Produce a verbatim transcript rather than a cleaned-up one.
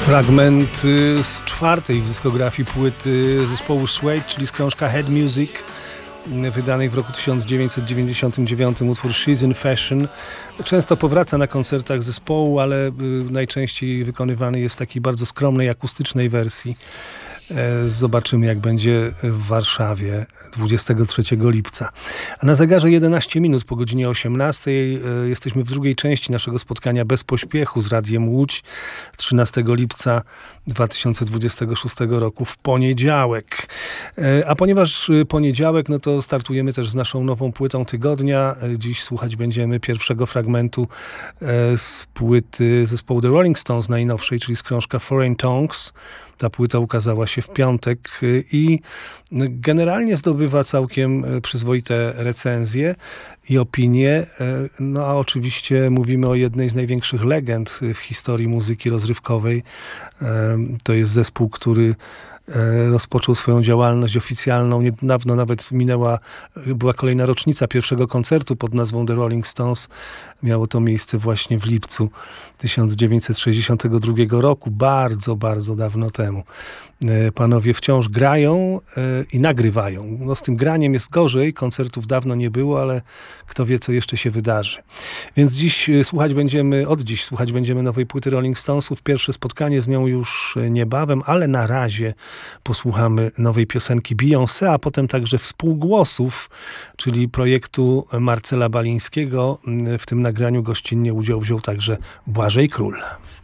Fragment z czwartej w dyskografii płyty zespołu Suede, czyli z krążka Head Music, wydanej w roku tysiąc dziewięćset dziewięćdziesiątym dziewiątym, utwór She's in Fashion. Często powraca na koncertach zespołu, ale najczęściej wykonywany jest w takiej bardzo skromnej, akustycznej wersji. Zobaczymy, jak będzie w Warszawie dwudziestego trzeciego lipca. A na zegarze jedenaście minut po godzinie osiemnastej jesteśmy w drugiej części naszego spotkania Bez Pośpiechu z Radiem Łódź trzynastego lipca dwa tysiące dwudziestego szóstego roku w poniedziałek. A ponieważ poniedziałek, no to startujemy też z naszą nową płytą tygodnia. Dziś słuchać będziemy pierwszego fragmentu z płyty zespołu The Rolling Stones najnowszej, czyli z krążka Foreign Tongues. Ta płyta ukazała się w piątek i generalnie zdobywa całkiem przyzwoite recenzje i opinie. No a oczywiście mówimy o jednej z największych legend w historii muzyki rozrywkowej. To jest zespół, który rozpoczął swoją działalność oficjalną. Niedawno nawet minęła, była kolejna rocznica pierwszego koncertu pod nazwą The Rolling Stones. Miało to miejsce właśnie w lipcu tysiąc dziewięćset sześćdziesiątego drugiego roku, bardzo, bardzo dawno temu. Panowie wciąż grają i nagrywają. No z tym graniem jest gorzej, koncertów dawno nie było, ale kto wie, co jeszcze się wydarzy. Więc dziś słuchać będziemy, od dziś słuchać będziemy nowej płyty Rolling Stonesów. Pierwsze spotkanie z nią już niebawem, ale na razie posłuchamy nowej piosenki Beyoncé, a potem także współgłosów, czyli projektu Marcela Balińskiego. W tym nagraniu gościnnie udział wziął także Błażej Król.